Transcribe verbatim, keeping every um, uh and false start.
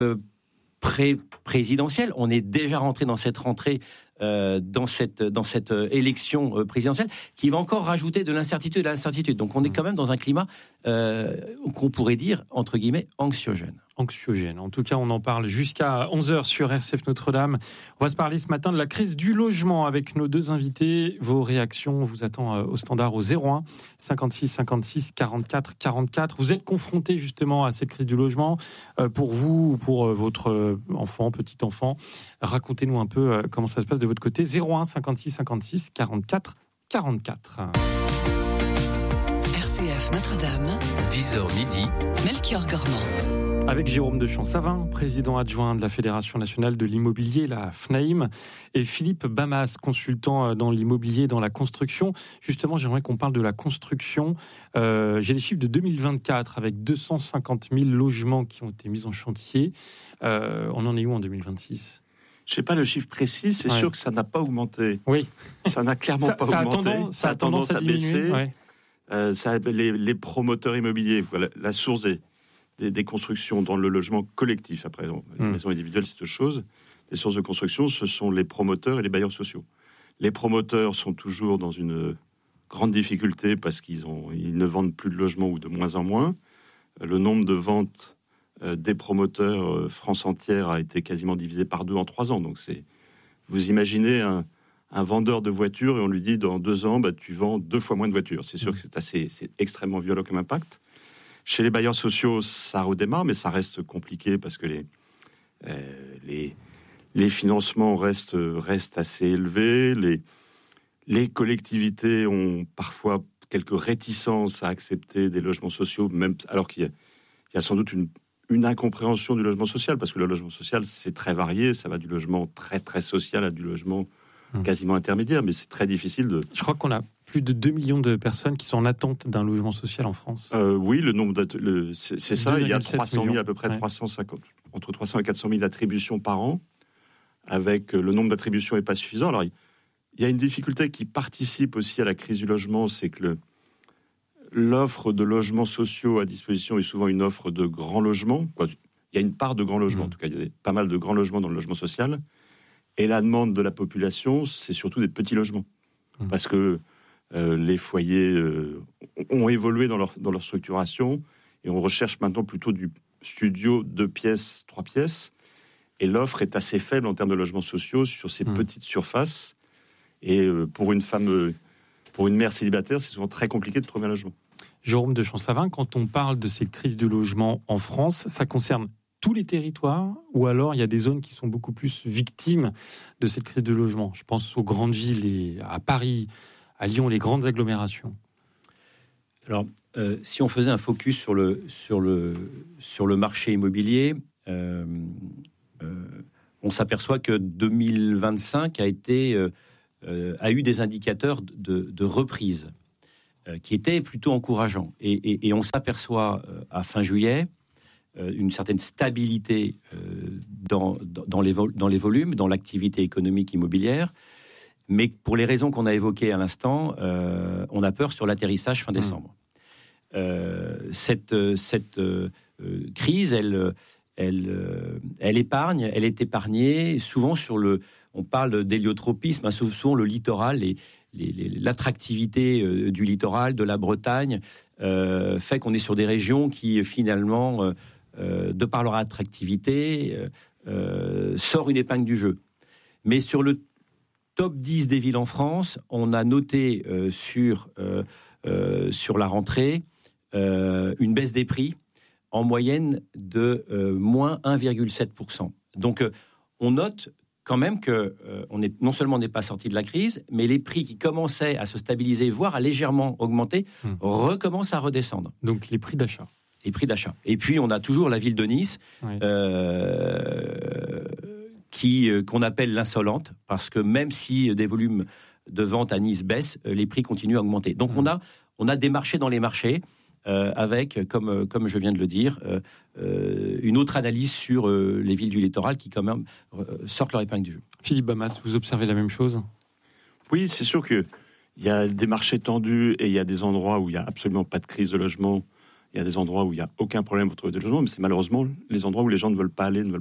euh, pré-présidentielle. On est déjà rentré dans cette rentrée, euh, dans cette, dans cette euh, élection euh, présidentielle, qui va encore rajouter de l'incertitude et de l'incertitude. Donc on est quand même dans un climat euh, qu'on pourrait dire, entre guillemets, anxiogène. Anxiogène. En tout cas, on en parle jusqu'à onze heures sur R C F Notre-Dame. On va se parler ce matin de la crise du logement avec nos deux invités. Vos réactions, on vous attend au standard au zéro un cinquante-six cinquante-six quarante-quatre quarante-quatre. Vous êtes confrontés justement à cette crise du logement. Euh, pour vous ou pour euh, votre enfant, petit-enfant, racontez-nous un peu euh, comment ça se passe de votre côté. zéro un cinquante-six cinquante-six quarante-quatre quarante-quatre. R C F Notre-Dame, dix heures midi, Melchior Gormand. Avec Jérôme de Champ-Savin, président adjoint de la Fédération nationale de l'immobilier, la F N A I M, et Philippe Bamas, consultant dans l'immobilier, dans la construction. Justement, j'aimerais qu'on parle de la construction. Euh, j'ai les chiffres de deux mille vingt-quatre, avec deux cent cinquante mille logements qui ont été mis en chantier. Euh, on en est où en deux mille vingt-six ? Je ne sais pas le chiffre précis, c'est ouais. sûr que ça n'a pas augmenté. Oui. Ça n'a clairement ça, pas ça augmenté. A tendance, ça a tendance, tendance à, à baisser. Ouais. Euh, ça, les, les promoteurs immobiliers, voilà, la source des, des, des constructions dans le logement collectif, après, les mmh. maisons individuelles, c'est autre chose. Les sources de construction, ce sont les promoteurs et les bailleurs sociaux. Les promoteurs sont toujours dans une grande difficulté parce qu'ils ont, ils ne vendent plus de logements ou de moins en moins. Le nombre de ventes euh, des promoteurs euh, France entière a été quasiment divisé par deux en trois ans. Donc c'est, vous imaginez un un vendeur de voitures et on lui dit dans deux ans, bah, tu vends deux fois moins de voitures. C'est sûr que c'est assez, c'est extrêmement violent comme impact. Chez les bailleurs sociaux, ça redémarre, mais ça reste compliqué parce que les, euh, les, les financements restent, restent assez élevés. Les, les collectivités ont parfois quelques réticences à accepter des logements sociaux, même, alors qu'il y a, il y a sans doute une, une incompréhension du logement social, parce que le logement social, c'est très varié. Ça va du logement très, très social à du logement quasiment intermédiaire, mais c'est très difficile de... Je crois qu'on a plus de deux millions de personnes qui sont en attente d'un logement social en France. Euh, oui, le nombre de... Le, c'est, c'est ça, il y a trois cent mille, à peu près ouais. trois cent cinquante, entre trois cents et quatre cent mille attributions par an, avec le nombre d'attributions n'est pas suffisant. Alors, il y a une difficulté qui participe aussi à la crise du logement, c'est que le, l'offre de logements sociaux à disposition est souvent une offre de grands logements. Il y a une part de grands logements, mmh. en tout cas, il y a pas mal de grands logements dans le logement social. Et la demande de la population, c'est surtout des petits logements. Mmh. Parce que euh, les foyers euh, ont évolué dans leur, dans leur structuration et on recherche maintenant plutôt du studio deux pièces, trois pièces. Et l'offre est assez faible en termes de logements sociaux sur ces mmh. petites surfaces. Et euh, pour une femme, euh, pour une mère célibataire, c'est souvent très compliqué de trouver un logement. Jérôme de Champ-Savin, quand on parle de cette crise du logement en France, ça concerne tous les territoires, ou alors il y a des zones qui sont beaucoup plus victimes de cette crise de logement. Je pense aux grandes villes, et à Paris, à Lyon, les grandes agglomérations. Alors, euh, si on faisait un focus sur le, sur le, sur le marché immobilier, euh, euh, on s'aperçoit que deux mille vingt-cinq a, été, euh, euh, a eu des indicateurs de, de reprise euh, qui étaient plutôt encourageants. Et, et, et on s'aperçoit euh, à fin juillet une certaine stabilité dans, dans, les, dans les volumes, dans l'activité économique immobilière. Mais pour les raisons qu'on a évoquées à l'instant, euh, on a peur sur l'atterrissage fin décembre. Mmh. Euh, cette cette euh, crise, elle, elle, elle épargne, elle est épargnée souvent sur le... On parle d'héliotropisme, hein, souvent le littoral, les, les, les, l'attractivité euh, du littoral, de la Bretagne, euh, fait qu'on est sur des régions qui finalement... Euh, Euh, de par leur attractivité, euh, euh, sort une épingle du jeu. Mais sur le top dix des villes en France, on a noté euh, sur, euh, euh, sur la rentrée euh, une baisse des prix en moyenne de euh, moins un virgule sept pour cent. Donc euh, on note quand même que euh, on est, non seulement on n'est pas sorti de la crise, mais les prix qui commençaient à se stabiliser, voire à légèrement augmenter, mmh. recommencent à redescendre. Donc les prix d'achat. Les prix d'achat. Et puis, on a toujours la ville de Nice, oui. euh, qui, euh, qu'on appelle l'insolente, parce que même si des volumes de vente à Nice baissent, les prix continuent à augmenter. Donc, mmh. on, a, on a des marchés dans les marchés, euh, avec, comme, comme je viens de le dire, euh, une autre analyse sur euh, les villes du littoral qui, quand même, euh, sortent leur épingle du jeu. Philippe Bamas, vous observez la même chose ? Oui, c'est sûr qu'il y a des marchés tendus et il y a des endroits où il n'y a absolument pas de crise de logement. Il y a des endroits où il n'y a aucun problème pour trouver des logements, mais c'est malheureusement les endroits où les gens ne veulent pas aller, ne veulent